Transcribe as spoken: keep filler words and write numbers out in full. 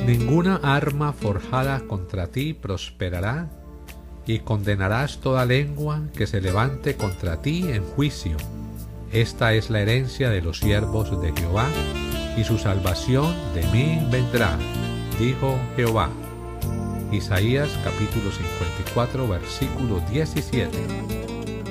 Ninguna arma forjada contra ti prosperará, y condenarás toda lengua que se levante contra ti en juicio. Esta es la herencia de los siervos de Jehová, y su salvación de mí vendrá, dijo Jehová. Isaías capítulo cincuenta y cuatro, versículo diecisiete.